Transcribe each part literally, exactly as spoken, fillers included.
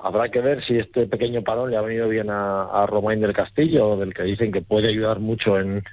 habrá que ver si este pequeño parón le ha venido bien a, a Romain del Castillo, del que dicen que puede ayudar mucho en,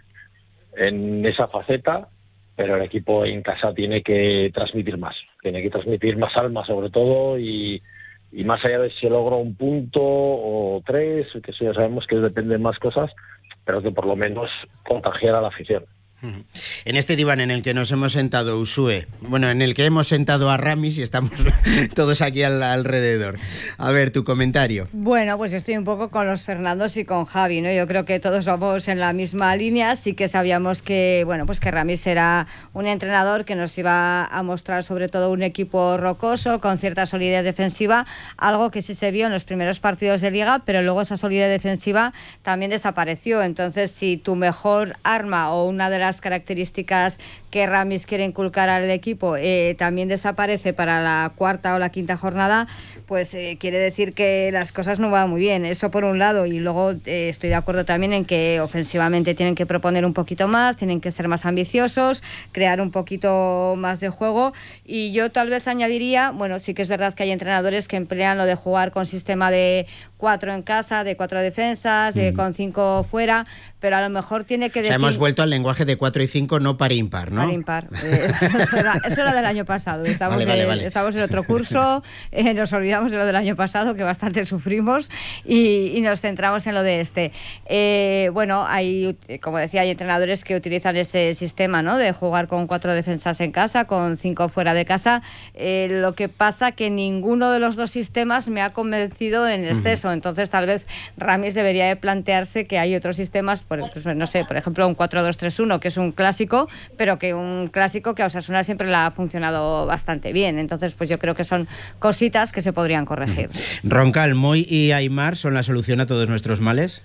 en esa faceta, pero el equipo en casa tiene que transmitir más, tiene que transmitir más alma sobre todo, y, y más allá de si logra un punto o tres, que eso ya sabemos que depende de más cosas, pero que por lo menos contagiar a la afición. En este diván en el que nos hemos sentado, Usue, bueno, en el que hemos sentado a Ramis y estamos todos aquí al, alrededor. A ver, tu comentario. Bueno, pues estoy un poco con los Fernandos y con Javi, ¿no? Yo creo que todos vamos en la misma línea. Sí que sabíamos que, bueno, pues que Ramis era un entrenador que nos iba a mostrar sobre todo un equipo rocoso, con cierta solidez defensiva, algo que sí se vio en los primeros partidos de Liga, pero luego esa solidez defensiva también desapareció. Entonces, si tu mejor arma o una de las características que Ramis quiere inculcar al equipo eh, también desaparece para la cuarta o la quinta jornada, pues eh, quiere decir que las cosas no van muy bien. Eso por un lado, y luego eh, estoy de acuerdo también en que ofensivamente tienen que proponer un poquito más, tienen que ser más ambiciosos, crear un poquito más de juego, y yo tal vez añadiría, bueno, sí que es verdad que hay entrenadores que emplean lo de jugar con sistema de cuatro en casa, de cuatro defensas, mm. eh, con cinco fuera, pero a lo mejor tiene que decir... O sea, hemos vuelto al lenguaje de cuatro y cinco, no par impar, ¿no? Par impar. Eh, eso, era, eso era del año pasado. Estamos, vale, vale, en, vale. estamos en otro curso, eh, nos olvidamos de lo del año pasado, que bastante sufrimos, y, y nos centramos en lo de este. Eh, bueno, hay, como decía, hay entrenadores que utilizan ese sistema, ¿no?, de jugar con cuatro defensas en casa, con cinco fuera de casa. Eh, lo que pasa que ninguno de los dos sistemas me ha convencido en exceso. Uh-huh. Entonces, tal vez Ramis debería de plantearse que hay otros sistemas, por, pues, no sé, por ejemplo, un cuatro dos tres uno, que es un clásico, pero que un clásico que a Osasuna siempre le ha funcionado bastante bien. Entonces, pues yo creo que son cositas que se podrían corregir. Roncal, Moy y Aimar son la solución a todos nuestros males.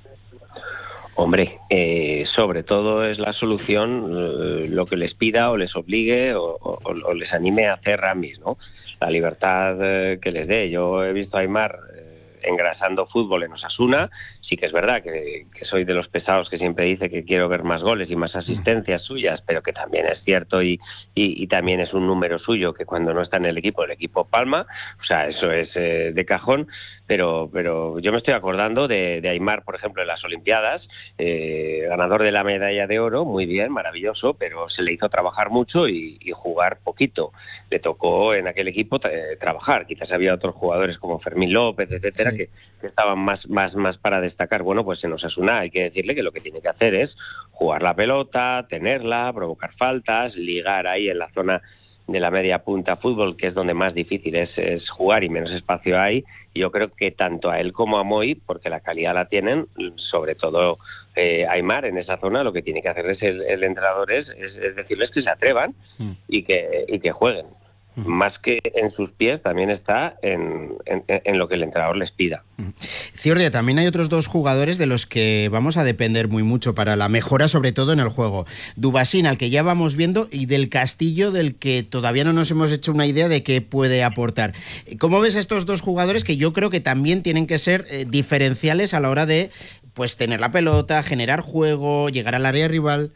Hombre, eh, sobre todo es la solución eh, lo que les pida o les obligue o, o, o les anime a hacer Ramis, ¿no? La libertad eh, que les dé. Yo he visto a Aimar eh, engrasando fútbol en Osasuna. Sí que es verdad que, que soy de los pesados que siempre dice que quiero ver más goles y más asistencias suyas, pero que también es cierto y, y, y también es un número suyo que cuando no está en el equipo, el equipo palma. O sea, eso es eh, de cajón. Pero, pero yo me estoy acordando de, de Aimar, por ejemplo, en las Olimpiadas, eh, ganador de la medalla de oro, muy bien, maravilloso, pero se le hizo trabajar mucho y, y jugar poquito. Le tocó en aquel equipo eh, trabajar. Quizás había otros jugadores como Fermín López, etcétera, sí, que, que estaban más, más, más para destacar. Bueno, pues en Osasuna hay que decirle que lo que tiene que hacer es jugar la pelota, tenerla, provocar faltas, ligar ahí en la zona de la media punta fútbol, que es donde más difícil es, es jugar y menos espacio hay. Yo creo que tanto a él como a Moy, porque la calidad la tienen, sobre todo eh, Aimar en esa zona, lo que tiene que hacerles el, el entrenador es, es, es decirles que se atrevan mm. y que y que jueguen. Mm. Más que en sus pies, también está en, en, en lo que el entrenador les pida. Mm. Ciordia, también hay otros dos jugadores de los que vamos a depender muy mucho para la mejora, sobre todo en el juego. Dubasín, al que ya vamos viendo, y del Castillo, del que todavía no nos hemos hecho una idea de qué puede aportar. ¿Cómo ves a estos dos jugadores que yo creo que también tienen que ser eh, diferenciales a la hora de pues tener la pelota, generar juego, llegar al área rival?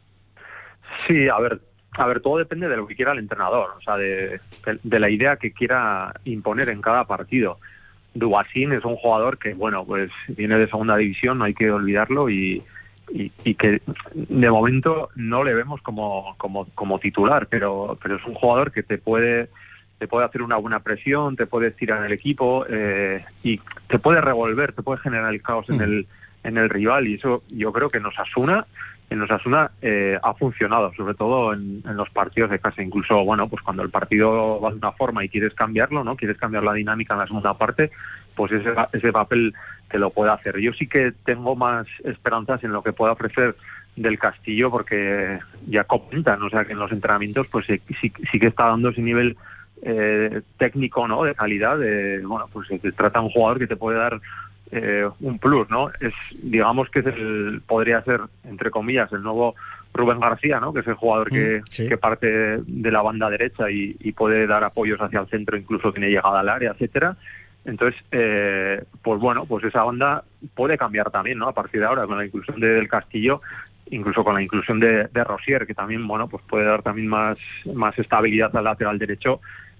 Sí, a ver... A ver, todo depende de lo que quiera el entrenador, o sea, de, de, de la idea que quiera imponer en cada partido. Dubasín es un jugador que, bueno, pues viene de segunda división, no hay que olvidarlo, y, y, y que de momento no le vemos como, como, como titular, pero, pero es un jugador que te puede, te puede hacer una buena presión, te puede estirar el equipo eh, y te puede revolver, te puede generar el caos en el, en el rival, y eso yo creo que nos Osasuna en Osasuna eh, ha funcionado, sobre todo en, en los partidos de casa. Incluso, bueno, pues cuando el partido va de una forma y quieres cambiarlo, ¿no? Quieres cambiar la dinámica en la segunda parte, pues ese, ese papel te lo puede hacer. Yo sí que tengo más esperanzas en lo que pueda ofrecer del Castillo, porque ya comentan, o sea, que en los entrenamientos pues sí, sí, sí que está dando ese nivel eh, técnico, ¿no? De calidad, de, bueno, pues se trata de un jugador que te puede dar Eh, un plus, ¿no? Es, digamos que es el, podría ser, entre comillas, el nuevo Rubén García, ¿no? Que es el jugador que, sí. que parte de la banda derecha y, y puede dar apoyos hacia el centro, incluso tiene llegada al área, etcétera. Entonces, eh, pues bueno, pues esa banda puede cambiar también, ¿no? A partir de ahora, con la inclusión de Del Castillo, incluso con la inclusión de, de Rosier, que también, bueno, pues puede dar también más, más estabilidad al lateral derecho.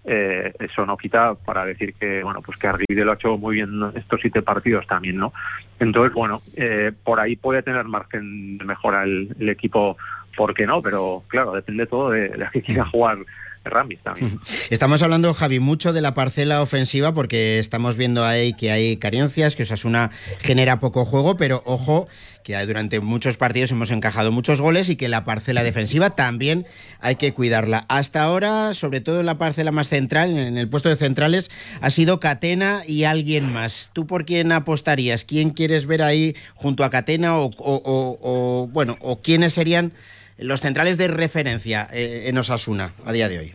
eh, eso no quita para decir que, bueno, pues que Argibide lo ha hecho muy bien estos siete partidos también, ¿no? Entonces, bueno, eh, por ahí puede tener margen de mejora el, el equipo, ¿por qué no? Pero claro, depende todo de, de a qué quiera jugar Ramis también. Estamos hablando, Javi, mucho de la parcela ofensiva porque estamos viendo ahí que hay carencias, que Osasuna genera poco juego, pero ojo que durante muchos partidos hemos encajado muchos goles y que la parcela defensiva también hay que cuidarla. Hasta ahora, sobre todo en la parcela más central, en el puesto de centrales, ha sido Catena y alguien más. ¿Tú por quién apostarías? ¿Quién quieres ver ahí junto a Catena o, o, o, o bueno, o quiénes serían los centrales de referencia eh, en Osasuna a día de hoy?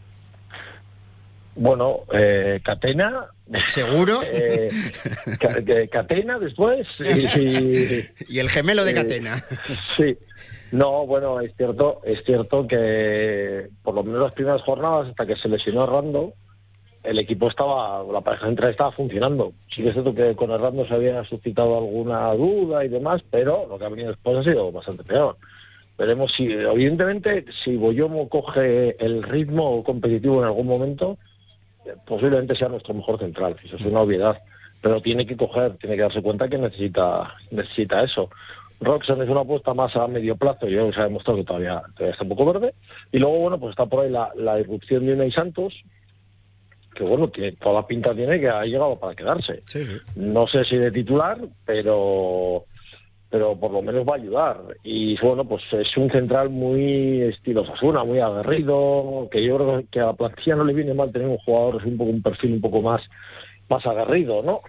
Bueno, eh, Catena. ¿Seguro? Eh, Catena después. Y, y, y el gemelo de Catena. Eh, sí. No, bueno, es cierto, es cierto que por lo menos las primeras jornadas, hasta que se lesionó Hernando, el equipo estaba, la pareja central estaba funcionando. Sí que es cierto que con Hernando se había suscitado alguna duda y demás, pero lo que ha venido después ha sido bastante peor. Veremos si, evidentemente, si Boyomo coge el ritmo competitivo en algún momento, posiblemente sea nuestro mejor central, eso es una obviedad, pero tiene que coger, tiene que darse cuenta que necesita necesita eso. Roxon es una apuesta más a medio plazo, yo creo que se ha demostrado que todavía, todavía está un poco verde, y luego, bueno, pues está por ahí la, la irrupción de Unai Santos, que bueno, tiene, toda la pinta tiene que ha llegado para quedarse. Sí, sí. No sé si de titular, pero... pero por lo menos va a ayudar. Y bueno, pues es un central muy estilo Osasuna, muy aguerrido, que yo creo que a la plantilla no le viene mal tener un jugador, es un poco un perfil un poco más, más aguerrido, ¿no?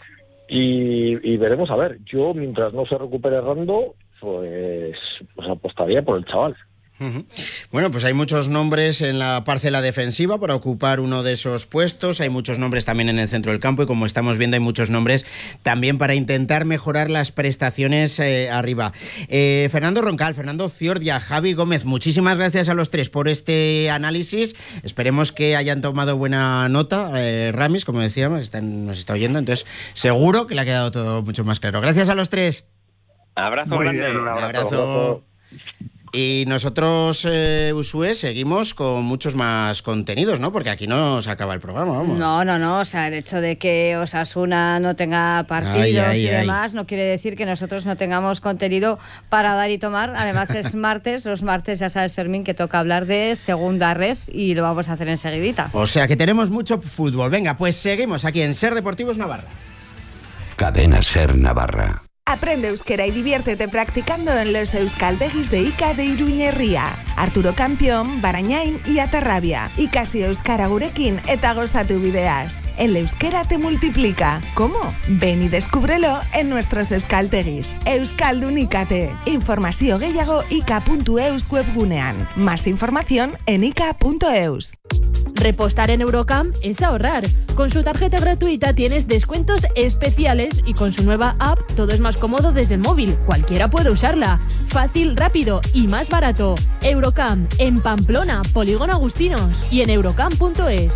Y, y veremos, a ver, yo mientras no se recupere Rando, pues, pues apostaría por el chaval. Uh-huh. Bueno, pues hay muchos nombres en la parcela defensiva para ocupar uno de esos puestos, hay muchos nombres también en el centro del campo y como estamos viendo hay muchos nombres también para intentar mejorar las prestaciones eh, arriba. Eh, Fernando Roncal, Fernando Ciordia, Javi Gómez, muchísimas gracias a los tres por este análisis, esperemos que hayan tomado buena nota, eh, Ramis, como decíamos, están, nos está oyendo, entonces seguro que le ha quedado todo mucho más claro. Gracias a los tres. Abrazo Muy grande. bien, un abrazo. Un abrazo. Y nosotros, eh, Usue, seguimos con muchos más contenidos, ¿no? Porque aquí no se acaba el programa, vamos. No, no, no. O sea, el hecho de que Osasuna no tenga partidos ay, ay, y ay. demás no quiere decir que nosotros no tengamos contenido para dar y tomar. Además es martes. Los martes, ya sabes, Fermín, que toca hablar de segunda red y lo vamos a hacer enseguidita. O sea que tenemos mucho fútbol. Venga, pues seguimos aquí en Ser Deportivos Navarra. Cadena Ser Navarra. Aprende euskera y diviértete practicando en los euskaltegis de Ika de Iruñerría, Arturo Campión, Barañain y Atarrabia. Ikasi euskara gurekin eta gozatu bideaz. El euskera te multiplica. ¿Cómo? Ven y descúbrelo en nuestros euskaltegis. Euskaldunikate. Informazio gehiago ika puntu eus webgunean. Más información en ika punto eus. Repostar en Eurocamp es ahorrar. Con su tarjeta gratuita tienes descuentos especiales y con su nueva app todo es más cómodo desde el móvil. Cualquiera puede usarla. Fácil, rápido y más barato. Eurocamp en Pamplona, Polígono Agustinos y en eurocamp punto es.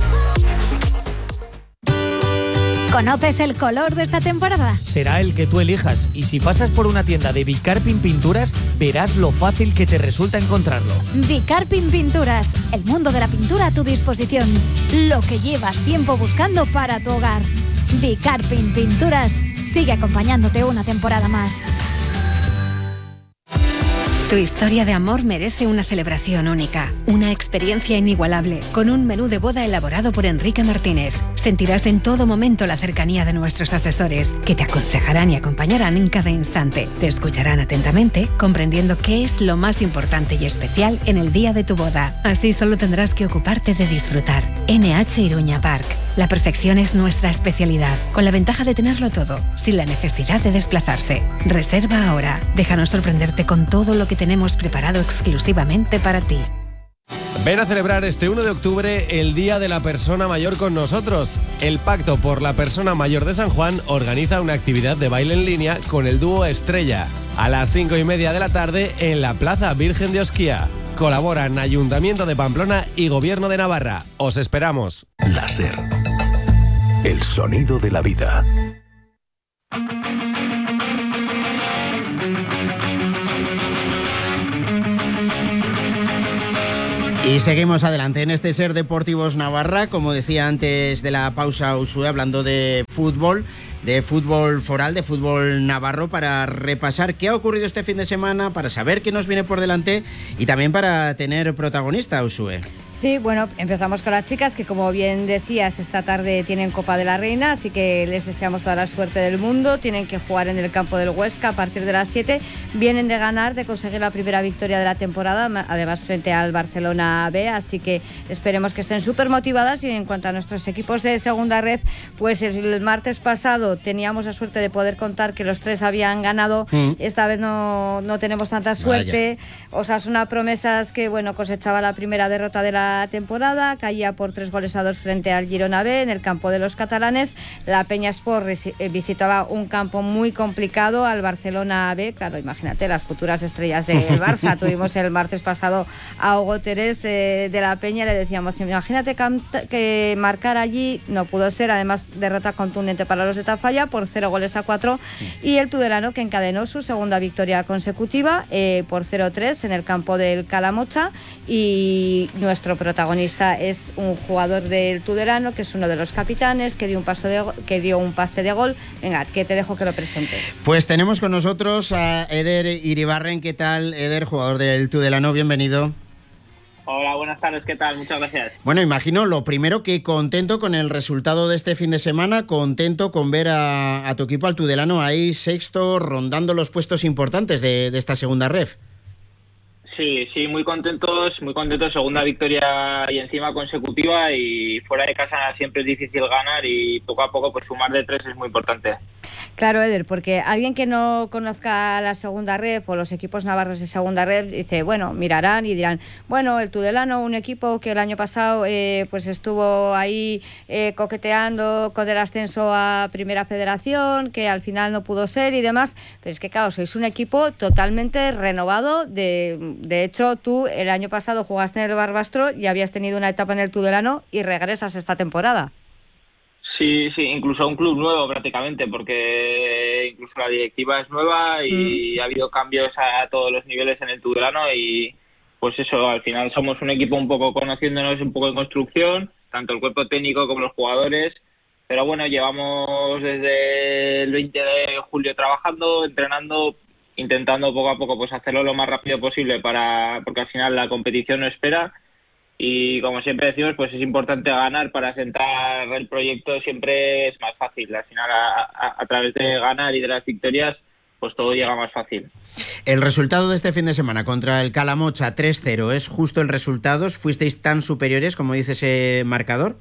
¿Conoces el color de esta temporada? Será el que tú elijas y si pasas por una tienda de Bicarpin Pinturas verás lo fácil que te resulta encontrarlo. Bicarpin Pinturas, el mundo de la pintura a tu disposición. Lo que llevas tiempo buscando para tu hogar. Bicarpin Pinturas sigue acompañándote una temporada más. Tu historia de amor merece una celebración única, una experiencia inigualable, con un menú de boda elaborado por Enrique Martínez. Sentirás en todo momento la cercanía de nuestros asesores, que te aconsejarán y acompañarán en cada instante. Te escucharán atentamente, comprendiendo qué es lo más importante y especial en el día de tu boda. Así solo tendrás que ocuparte de disfrutar. N H Iruña Park. La perfección es nuestra especialidad, con la ventaja de tenerlo todo, sin la necesidad de desplazarse. Reserva ahora. Déjanos sorprenderte con todo lo que tenemos preparado exclusivamente para ti. Ven a celebrar este uno de octubre el Día de la Persona Mayor con nosotros. El Pacto por la Persona Mayor de San Juan organiza una actividad de baile en línea con el dúo Estrella a las cinco y media de la tarde en la Plaza Virgen de Osquía. Colaboran Ayuntamiento de Pamplona y Gobierno de Navarra. Os esperamos. La Ser. El sonido de la vida. Y seguimos adelante en este Ser Deportivos Navarra, como decía antes de la pausa Uxue, hablando de fútbol, de fútbol foral, de fútbol navarro, para repasar qué ha ocurrido este fin de semana, para saber qué nos viene por delante y también para tener protagonista, Uxue. Sí, bueno, empezamos con las chicas que, como bien decías, esta tarde tienen Copa de la Reina, así que les deseamos toda la suerte del mundo. Tienen que jugar en el campo del Huesca a partir de las siete. Vienen de ganar, de conseguir la primera victoria de la temporada, además frente al Barcelona B, así que esperemos que estén súper motivadas. Y en cuanto a nuestros equipos de segunda red, pues el martes pasado teníamos la suerte de poder contar que los tres habían ganado. Mm. Esta vez no, no tenemos tanta suerte. Vaya. Osasuna Promesas, que bueno, cosechaba la primera derrota de la temporada, caía por tres goles a dos frente al Girona B en el campo de los catalanes. La Peña Sport visitaba un campo muy complicado al Barcelona B. Claro, imagínate, las futuras estrellas del Barça. Tuvimos el martes pasado a Hugo Terés eh, de la Peña, le decíamos, imagínate que marcar allí, no pudo ser. Además, derrota contundente para los de Tafalla por cero goles a cuatro. Y el Tudelano, que encadenó su segunda victoria consecutiva eh, por cero tres en el campo del Calamocha. Y nuestro protagonista es un jugador del Tudelano, que es uno de los capitanes, que dio un paso de, que dio un pase de gol. Venga, que te dejo que lo presentes. Pues tenemos con nosotros a Eder Iribarren. ¿Qué tal, Eder, jugador del Tudelano? Bienvenido. Hola, buenas tardes, ¿qué tal? Muchas gracias. Bueno, imagino lo primero que contento con el resultado de este fin de semana, contento con ver a, a tu equipo, al Tudelano, ahí sexto, rondando los puestos importantes de, de esta segunda ref. Sí, sí, muy contentos, muy contentos, segunda victoria y encima consecutiva, y fuera de casa siempre es difícil ganar y poco a poco pues sumar de tres es muy importante. Claro, Eder, porque alguien que no conozca la segunda ref o los equipos navarros de segunda ref dice, bueno, mirarán y dirán, bueno, el Tudelano, un equipo que el año pasado eh, pues estuvo ahí eh, coqueteando con el ascenso a Primera Federación, que al final no pudo ser y demás, pero es que claro, sois un equipo totalmente renovado. De, de hecho, tú el año pasado jugaste en el Barbastro y habías tenido una etapa en el Tudelano y regresas esta temporada. Sí, sí, incluso un club nuevo prácticamente, porque incluso la directiva es nueva y mm. ha habido cambios a todos los niveles en el Tudelano y pues eso, al final somos un equipo un poco conociéndonos, un poco en construcción, tanto el cuerpo técnico como los jugadores, pero bueno, llevamos desde el veinte de julio trabajando, entrenando, intentando poco a poco pues hacerlo lo más rápido posible para porque al final la competición no espera. Y como siempre decimos, pues es importante ganar para asentar el proyecto, siempre es más fácil. Al final, a, a, a través de ganar y de las victorias, pues todo llega más fácil. El resultado de este fin de semana contra el Calamocha tres cero, ¿es justo el resultado? ¿Fuisteis tan superiores como dice ese marcador?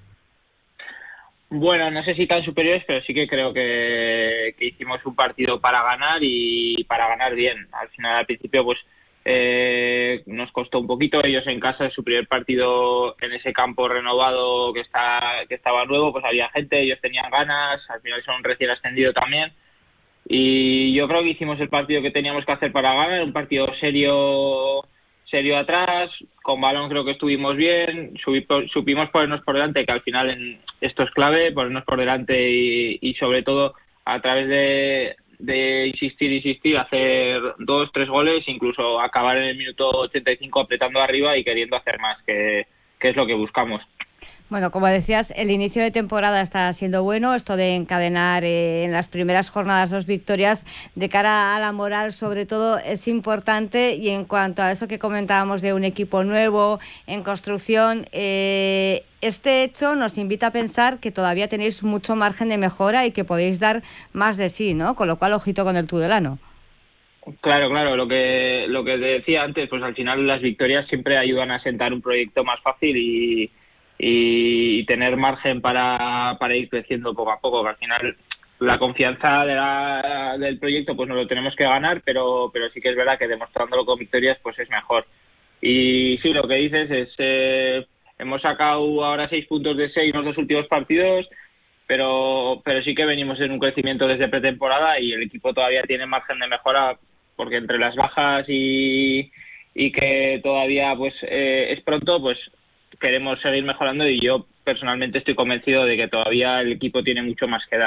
Bueno, no sé si tan superiores, pero sí que creo que, que hicimos un partido para ganar y para ganar bien. Al final, al principio, pues Eh, nos costó un poquito. Ellos en casa, su primer partido en ese campo renovado que está que estaba nuevo, pues había gente, ellos tenían ganas, al final son recién ascendido también y yo creo que hicimos el partido que teníamos que hacer para ganar, un partido serio serio atrás, con balón creo que estuvimos bien, subí, supimos ponernos por delante, que al final en, esto es clave, ponernos por delante y, y sobre todo a través de de insistir, insistir, hacer dos, tres goles, incluso acabar en el minuto ochenta y cinco apretando arriba y queriendo hacer más, que, que es lo que buscamos. Bueno, como decías, el inicio de temporada está siendo bueno, esto de encadenar eh, en las primeras jornadas dos victorias de cara a la moral sobre todo es importante. Y en cuanto a eso que comentábamos de un equipo nuevo en construcción, eh, este hecho nos invita a pensar que todavía tenéis mucho margen de mejora y que podéis dar más de sí, ¿no? Con lo cual, ojito con el Tudelano. Claro, claro, lo que lo que te decía antes, pues al final las victorias siempre ayudan a sentar un proyecto más fácil y y tener margen para, para ir creciendo poco a poco, que al final la confianza de la, del proyecto pues nos lo tenemos que ganar, pero pero sí que es verdad que demostrándolo con victorias pues es mejor. Y sí, lo que dices es eh, hemos sacado ahora seis puntos de seis en los dos últimos partidos, pero pero sí que venimos en un crecimiento desde pretemporada y el equipo todavía tiene margen de mejora, porque entre las bajas y, y que todavía pues eh, es pronto, pues queremos seguir mejorando y yo personalmente estoy convencido de que todavía el equipo tiene mucho más que dar.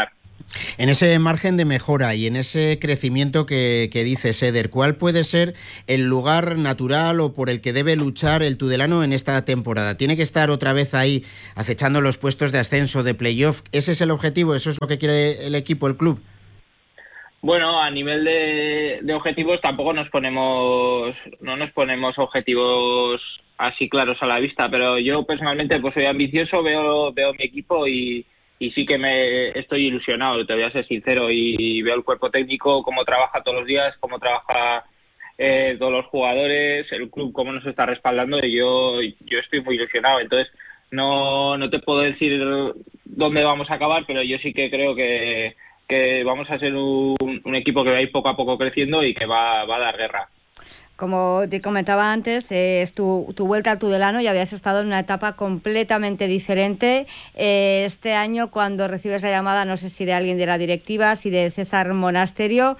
En ese margen de mejora y en ese crecimiento que, que dices, Eder, ¿cuál puede ser el lugar natural o por el que debe luchar el Tudelano en esta temporada? ¿Tiene que estar otra vez ahí acechando los puestos de ascenso, de playoff? ¿Ese es el objetivo? ¿Eso es lo que quiere el equipo, el club? Bueno, a nivel de, de objetivos tampoco nos ponemos, no nos ponemos objetivos así claros a la vista, pero yo personalmente pues soy ambicioso, veo, veo mi equipo y, y sí que me estoy ilusionado, te voy a ser sincero, y, y veo el cuerpo técnico, cómo trabaja todos los días, cómo trabaja eh, todos los jugadores, el club cómo nos está respaldando, y yo, yo estoy muy ilusionado. Entonces no, no te puedo decir dónde vamos a acabar, pero yo sí que creo que que vamos a ser un, un equipo que va a ir poco a poco creciendo y que va, va a dar guerra. Como te comentaba antes, eh, es tu, tu vuelta al Tudelano y habías estado en una etapa completamente diferente. Eh, este año, cuando recibes la llamada, no sé si de alguien de la directiva, si de César Monasterio,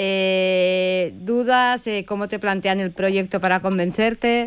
eh, ¿dudas? Eh, ¿Cómo te plantean el proyecto para convencerte?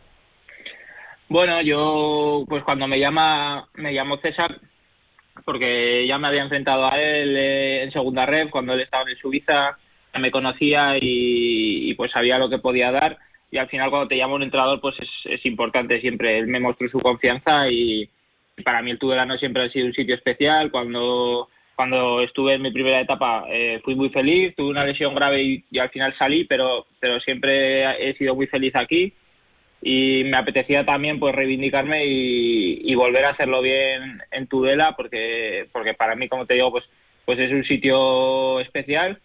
Bueno, yo, pues cuando me llama, me llamó César, porque ya me había enfrentado a él eh, en segunda ref, cuando él estaba en el Suiza, ya me conocía y, y pues sabía lo que podía dar, y al final cuando te llama un entrenador pues es, es importante siempre. Él me mostró su confianza y para mí el Tudelano siempre ha sido un sitio especial. Cuando cuando estuve en mi primera etapa eh, fui muy feliz, tuve una lesión grave y, y al final salí, pero, pero siempre he sido muy feliz aquí. Y me apetecía también pues reivindicarme y, y volver a hacerlo bien en Tudela, porque porque para mí, como te digo, pues pues es un sitio especial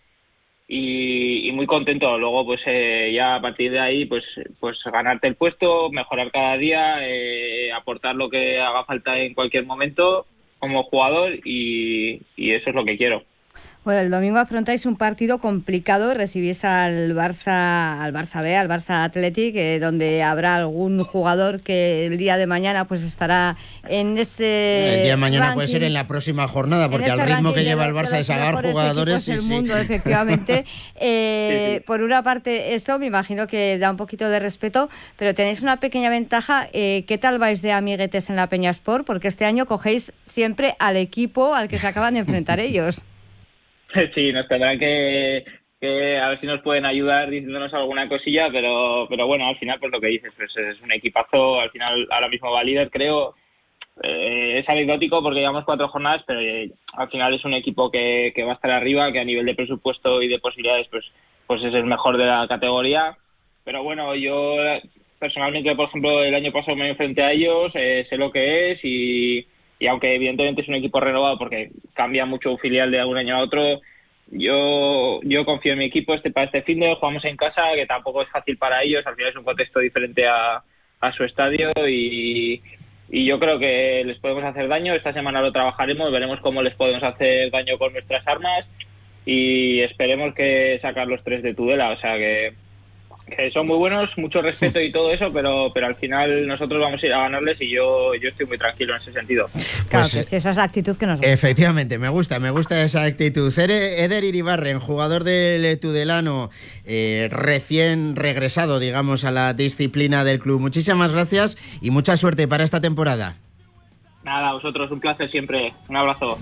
y, y muy contento. Luego pues eh, ya a partir de ahí pues pues ganarte el puesto, mejorar cada día, eh, aportar lo que haga falta en cualquier momento como jugador, y, y eso es lo que quiero. Bueno, el domingo afrontáis un partido complicado, recibís al Barça, al Barça B, al Barça Athletic, eh, donde habrá algún jugador que el día de mañana pues estará en ese El día de mañana ranking, puede ser en la próxima jornada, porque al ritmo que lleva el Barça de sacar jugadores... del sí, mundo, sí. efectivamente. eh, sí, sí. Por una parte eso, me imagino que da un poquito de respeto, pero tenéis una pequeña ventaja. Eh, ¿Qué tal vais de amiguetes en la Peña Sport? Porque este año cogéis siempre al equipo al que se acaban de enfrentar ellos. Sí, nos tendrán que, que a ver si nos pueden ayudar diciéndonos alguna cosilla, pero pero bueno, al final pues lo que dices, pues es un equipazo. Al final ahora mismo va líder, creo. Eh, es anecdótico porque llevamos cuatro jornadas, pero eh, al final es un equipo que, que va a estar arriba, que a nivel de presupuesto y de posibilidades pues pues es el mejor de la categoría. Pero bueno, yo personalmente, por ejemplo, el año pasado me enfrenté a ellos, eh, sé lo que es, y Y aunque evidentemente es un equipo renovado porque cambia mucho un filial de un año a otro, yo yo confío en mi equipo. Este para este finde jugamos en casa, que tampoco es fácil para ellos. Al final es un contexto diferente a, a su estadio y, y yo creo que les podemos hacer daño. Esta semana lo trabajaremos, veremos cómo les podemos hacer daño con nuestras armas y esperemos que sacar los tres de Tudela. O sea que... que son muy buenos, mucho respeto y todo eso, pero pero al final nosotros vamos a ir a ganarles y yo yo estoy muy tranquilo en ese sentido. Claro, Pues, que sí, esa es la actitud que nos gusta. Efectivamente, me gusta, me gusta esa actitud. Eder Iribarren, jugador del Tudelano, eh, recién regresado, digamos, a la disciplina del club. Muchísimas gracias y mucha suerte para esta temporada. Nada, a vosotros, un placer siempre. Un abrazo.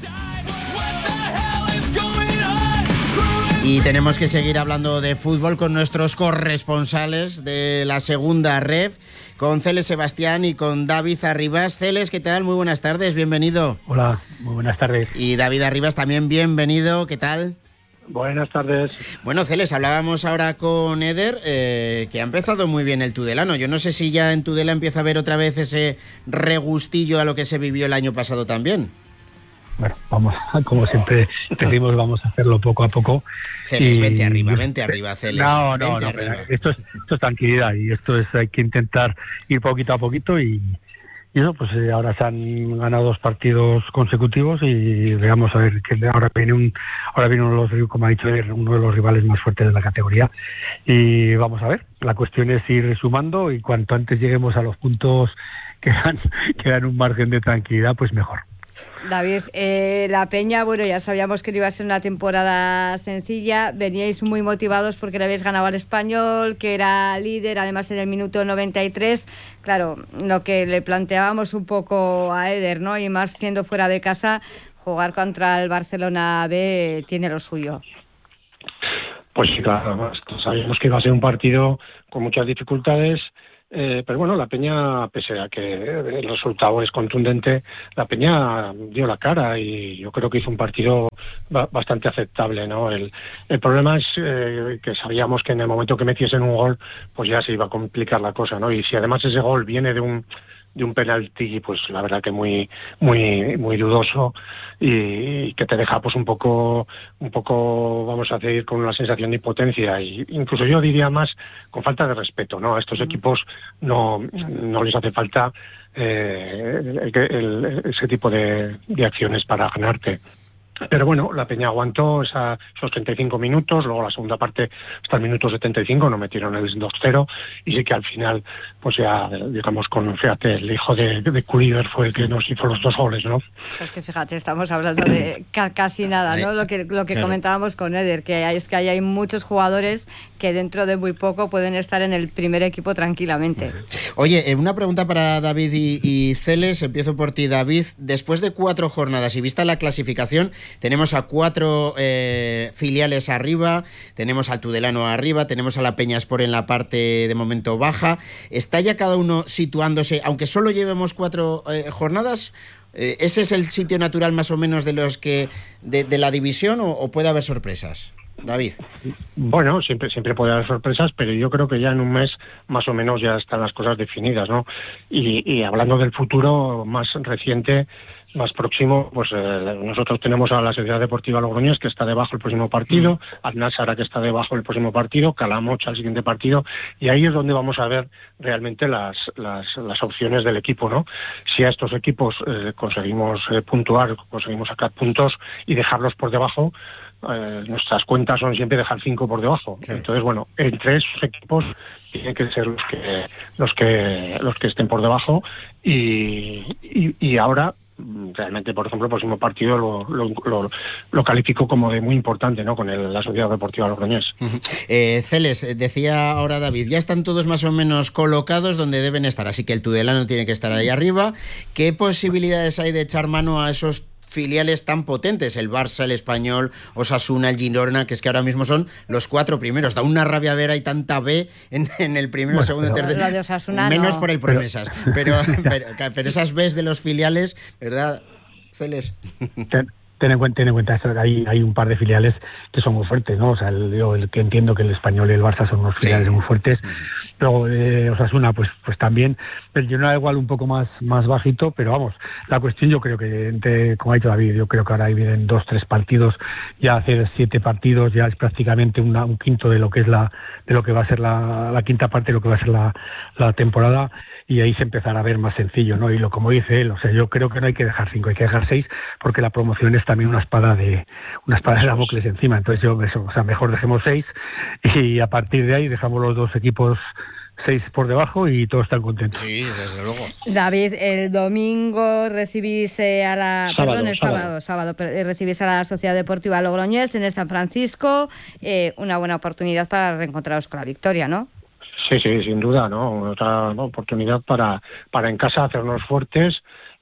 Y tenemos que seguir hablando de fútbol con nuestros corresponsales de la segunda ref, con Celes Sebastián y con David Arribas. Celes, ¿qué tal? Muy buenas tardes, bienvenido. Hola, muy buenas tardes. Y David Arribas también, bienvenido, ¿qué tal? Buenas tardes. Bueno, Celes, hablábamos ahora con Eder, eh, que ha empezado muy bien el Tudelano. Yo no sé si ya en Tudela empieza a haber otra vez ese regustillo a lo que se vivió el año pasado también. Bueno, vamos, como siempre decimos, vamos a hacerlo poco a poco. Celes, y... vente arriba, vente arriba, Celes. No, no, vente no, arriba. Esto es, esto es tranquilidad y esto es, hay que intentar ir poquito a poquito y, y eso, pues eh, ahora se han ganado dos partidos consecutivos y veamos a ver que ahora viene un, ahora viene uno de los, como ha dicho, uno de los rivales más fuertes de la categoría y vamos a ver. La cuestión es ir sumando y cuanto antes lleguemos a los puntos que dan, que dan un margen de tranquilidad, pues mejor. David, eh, la Peña, bueno, ya sabíamos que no iba a ser una temporada sencilla, veníais muy motivados porque le habéis ganado al Español, que era líder, además en el minuto noventa y tres, claro, lo que le planteábamos un poco a Eder, ¿no? Y más siendo fuera de casa, jugar contra el Barcelona B tiene lo suyo. Pues sí, claro, sabíamos que iba a ser un partido con muchas dificultades, eh, pero bueno, la Peña, pese a que el resultado es contundente, la Peña dio la cara y yo creo que hizo un partido ba- bastante aceptable, ¿no? El, el problema es eh, que sabíamos que en el momento que metiesen un gol, pues ya se iba a complicar la cosa, ¿no? Y si además ese gol viene de un de un penalti, pues la verdad que muy muy muy dudoso y, y que te deja pues un poco un poco vamos a decir con una sensación de impotencia y incluso yo diría más con falta de respeto, ¿no? A estos equipos no no les hace falta eh, el, el, ese tipo de, de acciones para ganarte. Pero bueno, la Peña aguantó esa, esos treinta y cinco minutos, luego la segunda parte hasta el minuto setenta y cinco no metieron el dos cero y sí que al final, pues ya, digamos, con, fíjate, el hijo de, de Kulíber fue el que nos hizo los dos goles, ¿no? Pues que fíjate, estamos hablando de ca- casi nada, ¿no? Lo que, lo que claro. comentábamos con Eder, que hay, es que hay, hay muchos jugadores que dentro de muy poco pueden estar en el primer equipo tranquilamente. Oye, una pregunta para David y, y Celes, empiezo por ti, David. Después de cuatro jornadas y vista la clasificación, tenemos a cuatro eh, filiales arriba, tenemos al Tudelano arriba, tenemos a la Peñaspor en la parte de momento baja. ¿Está ya cada uno situándose, aunque solo llevemos cuatro eh, jornadas? Eh, ¿Ese es el sitio natural más o menos de los que de, de la división o, o puede haber sorpresas? David. Bueno, siempre siempre puede haber sorpresas, pero yo creo que ya en un mes más o menos ya están las cosas definidas, ¿no? Y, y hablando del futuro más reciente, más próximo, pues eh, nosotros tenemos a la Sociedad Deportiva Logroñés, que está debajo el próximo partido, mm. al Nasara, que está debajo el próximo partido, Calamocha el siguiente partido, y ahí es donde vamos a ver realmente las las, las opciones del equipo, ¿no? Si a estos equipos eh, conseguimos eh, puntuar, conseguimos sacar puntos y dejarlos por debajo, eh, nuestras cuentas son siempre dejar cinco por debajo. Sí. Entonces, bueno, entre esos equipos tienen que ser los que los que los que estén por debajo y, y, y ahora realmente, por ejemplo, el próximo partido lo, lo, lo, lo califico como de muy importante, ¿no? Con el, la Sociedad Deportiva Logroñés. Uh-huh. eh, Celes, decía ahora David, ya están todos más o menos colocados donde deben estar, así que el Tudelano tiene que estar ahí arriba. ¿Qué posibilidades hay de echar mano a esos filiales tan potentes, el Barça, el Español, Osasuna, el Girona, que es que ahora mismo son los cuatro primeros? Da una rabia ver, hay tanta B en, en el primero, bueno, segundo y tercero. Lo de Osasuna menos no. por el Promesas, pero, pero, pero, pero esas Bs de los filiales, ¿verdad, Celes? Ten, ten en cuenta, ten en cuenta hay, hay un par de filiales que son muy fuertes, ¿no? O sea, el, yo el que entiendo que el Español y el Barça son unos filiales sí. muy fuertes. Luego eh, Osasuna, pues pues también, el Girona igual un poco más más bajito, pero vamos, la cuestión yo creo que, entre, como ha dicho David, yo creo que ahora vienen dos, tres partidos, ya hacer siete partidos ya es prácticamente una, un quinto de lo que es la de lo que va a ser la, la quinta parte de lo que va a ser la, la temporada, y ahí se empezará a ver más sencillo, ¿no? Y lo como dice él, o sea, yo creo que no hay que dejar cinco, hay que dejar seis, porque la promoción es también una espada de una espada de Damocles encima. Entonces yo, eso, o sea, mejor dejemos seis y a partir de ahí dejamos los dos equipos seis por debajo y todos están contentos. Sí, desde luego. David, el domingo recibís eh, a la... Sábado, perdón, el sábado, sábado, sábado eh, recibís a la Sociedad Deportiva Logroñés en el San Francisco, eh, una buena oportunidad para reencontraros con la victoria, ¿no? Sí, sí, sin duda, ¿no? Otra ¿no? oportunidad para, para en casa hacernos fuertes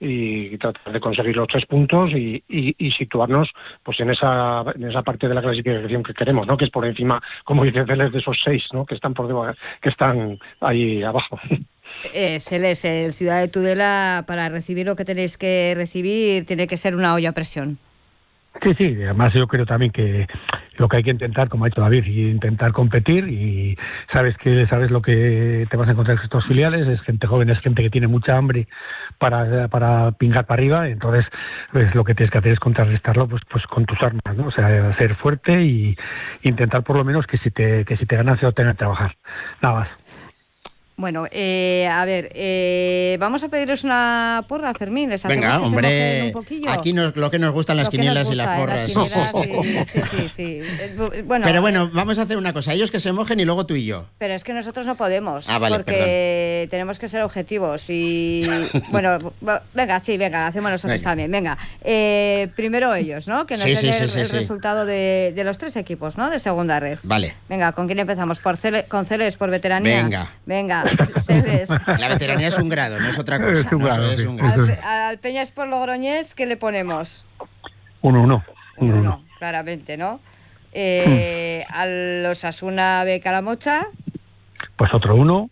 y tratar de conseguir los tres puntos y, y, y situarnos pues en esa en esa parte de la clasificación que queremos, ¿no? Que es por encima, como dice Celes, de esos seis, ¿no? Que están por debajo, que están ahí abajo. Eh, Celes, el Ciudad de Tudela, para recibir lo que tenéis que recibir, tiene que ser una olla a presión. Sí, sí, además yo creo también que lo que hay que intentar, como ha dicho David, y intentar competir, y sabes que sabes lo que te vas a encontrar en estos filiales, es gente joven, es gente que tiene mucha hambre para para pingar para arriba, entonces pues lo que tienes que hacer es contrarrestarlo pues pues con tus armas, ¿no? O sea, ser fuerte y intentar por lo menos que si te que si te ganas se tener que trabajar, nada más. Bueno, eh, a ver, eh, vamos a pedirles una porra, Fermín. Les hacemos Venga, que hombre, se mojen un poquillo. Aquí nos, lo que nos gustan las lo quinielas gusta, y las porras. Eh, las quinielas, sí, sí, sí, sí. Bueno, pero bueno, vamos a hacer una cosa, ellos que se mojen y luego tú y yo. Pero es que nosotros no podemos, ah, vale, porque perdón. tenemos que ser objetivos y... bueno, venga, sí, venga, hacemos nosotros venga. también, venga. Eh, primero ellos, ¿no? Que nos sí, den sí, el, sí, sí, el sí. resultado de, de los tres equipos, ¿no? De segunda red. Vale. Venga, ¿con quién empezamos? ¿Por Cele, ¿Con Celes, por veteranía? Venga. Venga, Celes. La veteranía es un grado, no es otra cosa. Es un grado, no, es sí. un grado. Al, al Peñaspor Logroñés, ¿qué le ponemos? uno uno. uno, claramente, ¿no? Eh, mm. Al Osasuna B Calamocha. Pues otro uno.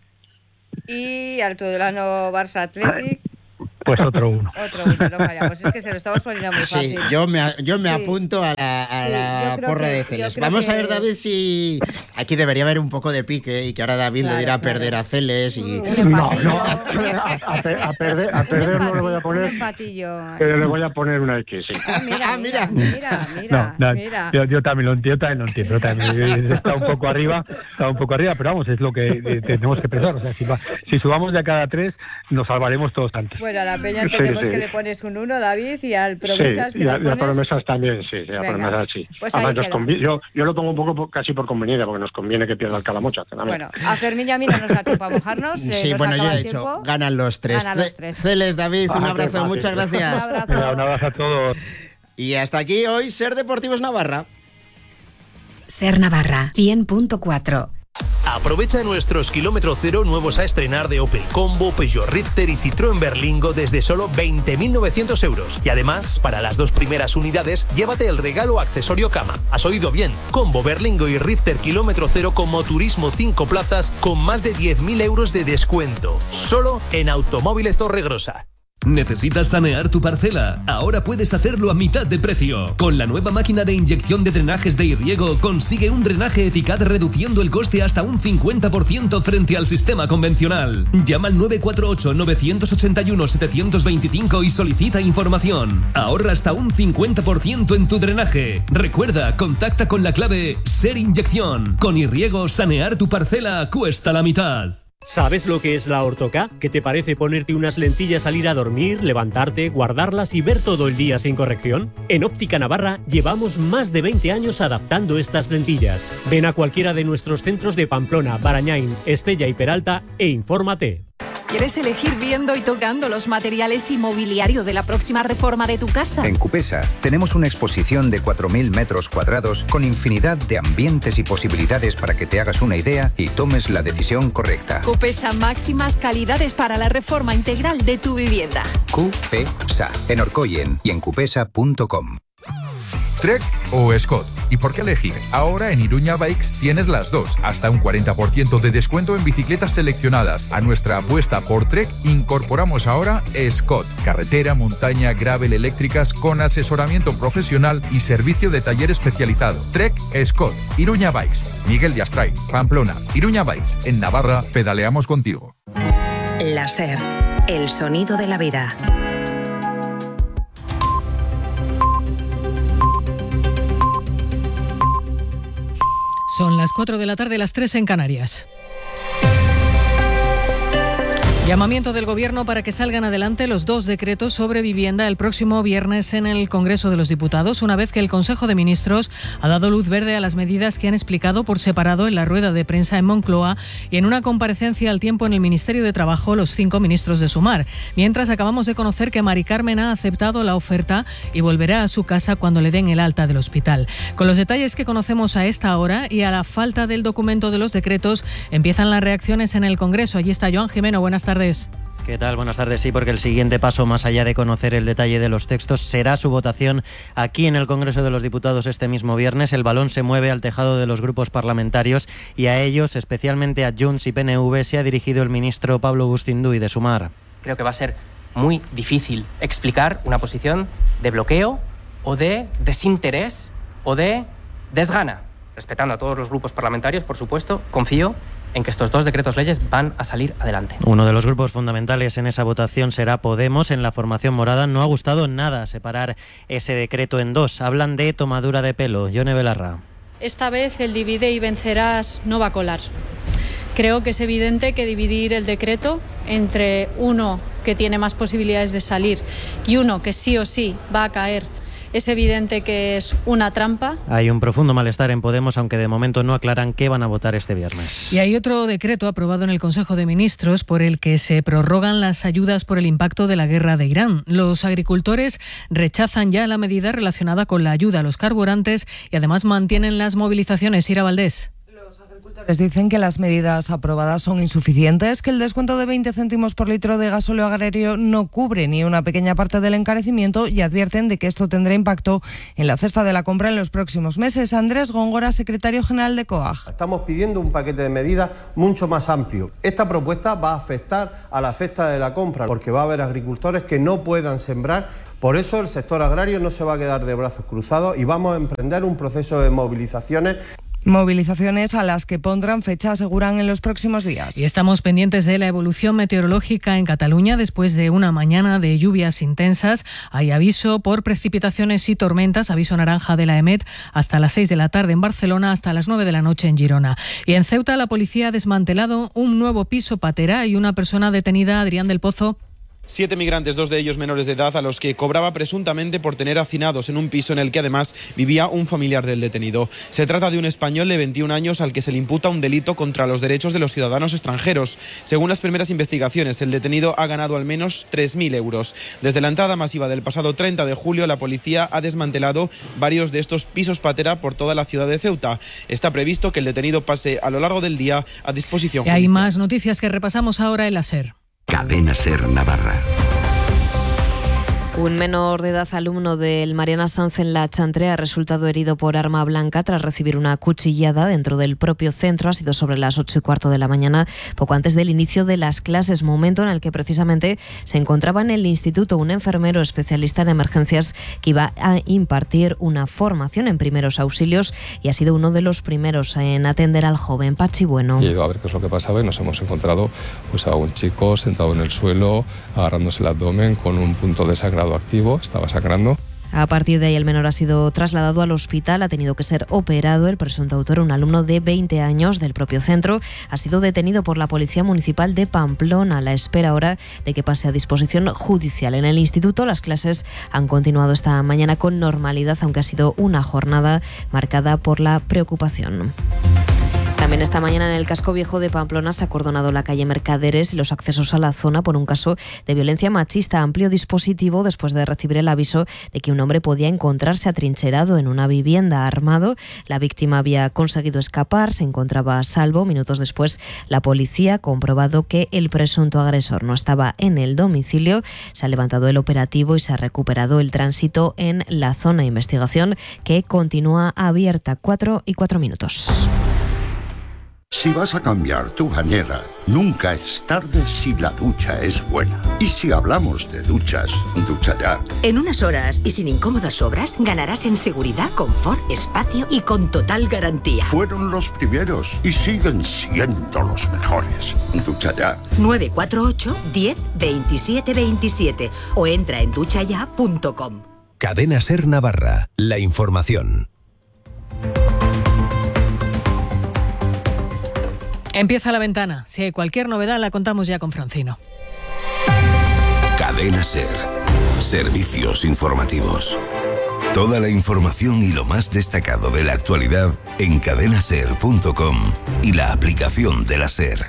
Y al Tudelano Barça Athletic. Pues otro uno. Otro uno, no fallamos. Es que se lo estamos poniendo muy fácil. Sí, yo me, yo me sí. apunto a la, a sí, la porra que, de Celes. Vamos que... a ver, David, si aquí debería haber un poco de pique y que ahora David claro, le dirá claro. perder a Celes. Y... No, no, a, a, a, a perder, a perder no le voy a poner. Pero le voy a poner una X, sí. Ah, mira, ah, mira, mira, mira. No, no, mira. Yo, yo, también lo, yo también lo entiendo. También está un poco arriba, está un poco arriba, pero vamos, es lo que eh, tenemos que pensar. O sea, si, va, si subamos de a cada tres, nos salvaremos todos antes. Bueno, a la Peña entendemos sí, sí. que le pones un uno, David, y al Promesas sí, que y le a, pones... y a Promesas también, sí, sí a Promesas sí. Pues convi... yo, yo lo pongo un poco por, casi por conveniencia, porque nos conviene que pierda el Calamocha. Bueno, a Fermín y a mí no nos da tiempo a mojarnos. Eh, sí, nos bueno, ya he tiempo. dicho, ganan los tres. Ganan los tres. Celes, David, un ah, abrazo, muchas gracias. Un abrazo. Venga, un abrazo a todos. Y hasta aquí hoy, Ser Deportivos Navarra. Ser Navarra, cien punto cuatro. Aprovecha nuestros kilómetro cero nuevos a estrenar de Opel Combo, Peugeot Rifter y Citroën Berlingo desde solo veinte mil novecientos euros. Y además, para las dos primeras unidades, llévate el regalo accesorio cama. ¿Has oído bien? Combo, Berlingo y Rifter kilómetro cero con moturismo cinco plazas con más de diez mil euros de descuento. Solo en Automóviles Torregrosa. ¿Necesitas sanear tu parcela? Ahora puedes hacerlo a mitad de precio. Con la nueva máquina de inyección de drenajes de Irriego consigue un drenaje eficaz reduciendo el coste hasta un cincuenta por ciento frente al sistema convencional. Llama al nueve cuatro ocho, nueve ocho uno, siete dos cinco y solicita información. Ahorra hasta un cincuenta por ciento en tu drenaje. Recuerda, contacta con la clave Ser Inyección. Con Irriego, sanear tu parcela cuesta la mitad. ¿Sabes lo que es la Ortoca? ¿Qué te parece ponerte unas lentillas al ir a dormir, levantarte, guardarlas y ver todo el día sin corrección? En Óptica Navarra llevamos más de veinte años adaptando estas lentillas. Ven a cualquiera de nuestros centros de Pamplona, Barañáin, Estella y Peralta e infórmate. ¿Quieres elegir viendo y tocando los materiales y mobiliario de la próxima reforma de tu casa? En Cupesa tenemos una exposición de cuatro mil metros cuadrados con infinidad de ambientes y posibilidades para que te hagas una idea y tomes la decisión correcta. Cupesa, máximas calidades para la reforma integral de tu vivienda. Cupesa, en Orcoyen y en cupesa punto com. ¿Trek o Scott? ¿Y por qué elegir? Ahora en Iruña Bikes tienes las dos, hasta un cuarenta por ciento de descuento en bicicletas seleccionadas. A nuestra apuesta por Trek incorporamos ahora Scott, carretera, montaña, gravel, eléctricas con asesoramiento profesional y servicio de taller especializado. Trek Scott, Iruña Bikes, Miguel de Astray, Pamplona. Iruña Bikes, en Navarra pedaleamos contigo. La SER, el sonido de la vida. Son las cuatro de la tarde, las tres en Canarias. Llamamiento del Gobierno para que salgan adelante los dos decretos sobre vivienda el próximo viernes en el Congreso de los Diputados, una vez que el Consejo de Ministros ha dado luz verde a las medidas que han explicado por separado en la rueda de prensa en Moncloa y en una comparecencia al tiempo en el Ministerio de Trabajo los cinco ministros de Sumar. Mientras, acabamos de conocer que Mari Carmen ha aceptado la oferta y volverá a su casa cuando le den el alta del hospital. Con los detalles que conocemos a esta hora y a la falta del documento de los decretos, empiezan las reacciones en el Congreso. Allí está Joan Jimeno. Buenas tardes. ¿Qué tal? Buenas tardes. Sí, porque el siguiente paso, más allá de conocer el detalle de los textos, será su votación aquí en el Congreso de los Diputados este mismo viernes. El balón se mueve al tejado de los grupos parlamentarios y a ellos, especialmente a Junts y P N V, se ha dirigido el ministro Pablo Gustinduy de Sumar. Creo que va a ser muy difícil explicar una posición de bloqueo o de desinterés o de desgana. Respetando a todos los grupos parlamentarios, por supuesto, confío en que estos dos decretos leyes van a salir adelante. Uno de los grupos fundamentales en esa votación será Podemos. En la formación morada no ha gustado nada separar ese decreto en dos. Hablan de tomadura de pelo. Yone Belarra. Esta vez el divide y vencerás no va a colar. Creo que es evidente que dividir el decreto entre uno que tiene más posibilidades de salir y uno que sí o sí va a caer, es evidente que es una trampa. Hay un profundo malestar en Podemos, aunque de momento no aclaran qué van a votar este viernes. Y hay otro decreto aprobado en el Consejo de Ministros por el que se prorrogan las ayudas por el impacto de la guerra de Irán. Los agricultores rechazan ya la medida relacionada con la ayuda a los carburantes y además mantienen las movilizaciones. Ira Valdés. Les dicen que las medidas aprobadas son insuficientes, que el descuento de veinte céntimos por litro de gasóleo agrario no cubre ni una pequeña parte del encarecimiento y advierten de que esto tendrá impacto en la cesta de la compra en los próximos meses. Andrés Góngora, secretario general de COAG. Estamos pidiendo un paquete de medidas mucho más amplio. Esta propuesta va a afectar a la cesta de la compra porque va a haber agricultores que no puedan sembrar. Por eso el sector agrario no se va a quedar de brazos cruzados y vamos a emprender un proceso de movilizaciones. Movilizaciones a las que pondrán fecha, aseguran, en los próximos días. Y estamos pendientes de la evolución meteorológica en Cataluña después de una mañana de lluvias intensas. Hay aviso por precipitaciones y tormentas, aviso naranja de la EMET hasta las seis de la tarde en Barcelona, hasta las nueve de la noche en Girona. Y en Ceuta la policía ha desmantelado un nuevo piso patera y una persona detenida, Adrián del Pozo. Siete migrantes, dos de ellos menores de edad, a los que cobraba presuntamente por tener hacinados en un piso en el que además vivía un familiar del detenido. Se trata de un español de veintiún años al que se le imputa un delito contra los derechos de los ciudadanos extranjeros. Según las primeras investigaciones, el detenido ha ganado al menos tres mil euros. Desde la entrada masiva del pasado treinta de julio, la policía ha desmantelado varios de estos pisos patera por toda la ciudad de Ceuta. Está previsto que el detenido pase a lo largo del día a disposición judicial. Y hay más noticias que repasamos ahora en la SER. Cadena SER Navarra. Un menor de edad, alumno del Mariana Sanz en la Chantre, ha resultado herido por arma blanca tras recibir una cuchillada dentro del propio centro. Ha sido sobre las ocho y cuarto de la mañana, poco antes del inicio de las clases, momento en el que precisamente se encontraba en el instituto un enfermero especialista en emergencias que iba a impartir una formación en primeros auxilios y ha sido uno de los primeros en atender al joven. Pachi Bueno. He ido a ver qué es lo que pasaba y nos hemos encontrado pues, a un chico sentado en el suelo, agarrándose el abdomen con un punto de sangrado activo, estaba sangrando. A partir de ahí el menor ha sido trasladado al hospital, ha tenido que ser operado. El presunto autor, un alumno de veinte años del propio centro, ha sido detenido por la Policía Municipal de Pamplona a la espera ahora de que pase a disposición judicial. En el instituto las clases han continuado esta mañana con normalidad, aunque ha sido una jornada marcada por la preocupación. También esta mañana en el casco viejo de Pamplona se ha acordonado la calle Mercaderes y los accesos a la zona por un caso de violencia machista. Amplio dispositivo después de recibir el aviso de que un hombre podía encontrarse atrincherado en una vivienda armado. La víctima había conseguido escapar, se encontraba a salvo. Minutos después la policía ha comprobado que el presunto agresor no estaba en el domicilio. Se ha levantado el operativo y se ha recuperado el tránsito en la zona de investigación, que continúa abierta. Cuatro y cuatro minutos. Si vas a cambiar tu bañera, nunca es tarde si la ducha es buena. Y si hablamos de duchas, Ducha Ya. En unas horas y sin incómodas obras, ganarás en seguridad, confort, espacio y con total garantía. Fueron los primeros y siguen siendo los mejores. Ducha Ya. nueve cuatro ocho, diez, veintisiete veintisiete o entra en ducha ya punto com. Cadena SER Navarra. La información. Empieza La Ventana. Si hay cualquier novedad, la contamos ya con Francino. Cadena SER. Servicios informativos. Toda la información y lo más destacado de la actualidad en cadena ser punto com y la aplicación de la SER.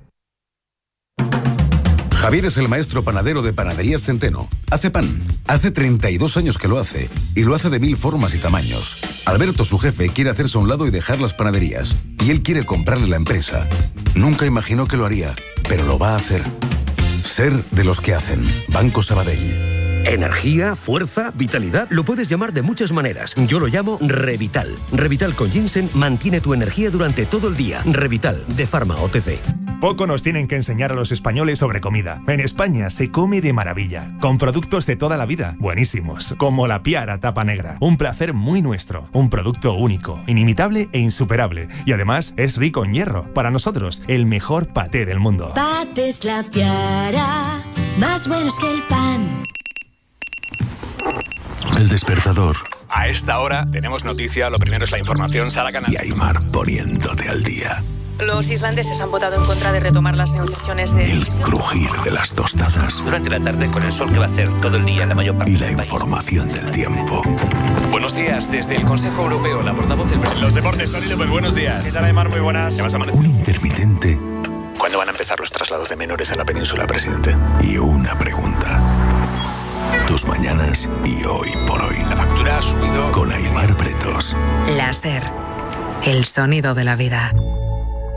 Javier es el maestro panadero de Panaderías Centeno. Hace pan. Hace treinta y dos años que lo hace. Y lo hace de mil formas y tamaños. Alberto, su jefe, quiere hacerse a un lado y dejar las panaderías. Y él quiere comprarle la empresa. Nunca imaginó que lo haría, pero lo va a hacer. Ser de los que hacen. Banco Sabadell. Energía, fuerza, vitalidad, lo puedes llamar de muchas maneras. Yo lo llamo Revital. Revital con ginseng mantiene tu energía durante todo el día. Revital, de Pharma O T C. Poco nos tienen que enseñar a los españoles sobre comida. En España se come de maravilla, con productos de toda la vida, buenísimos, como la Piara Tapa Negra. Un placer muy nuestro, un producto único, inimitable e insuperable. Y además es rico en hierro. Para nosotros, el mejor paté del mundo. Patés La Piara, más buenos que el pan. El despertador. A esta hora tenemos noticia, lo primero es la información, Sara Canal. Y Aymar poniéndote al día. Los islandeses han votado en contra de retomar las negociaciones de... El crujir de las tostadas. Durante la tarde, con el sol que va a hacer todo el día en la mayor parte y la del país. Información del tiempo. Buenos días, desde el Consejo Europeo, la portavoz del... Los deportes, Tony López, buenos días. ¿Qué tal, Aymar? Muy buenas. ¿Qué vas a Un intermitente. ¿Cuándo van a empezar los traslados de menores a la península, presidente? Y una pregunta. Tus mañanas y hoy por hoy. La factura ha subido... Con Aymar Pretos. La SER. El sonido de la vida.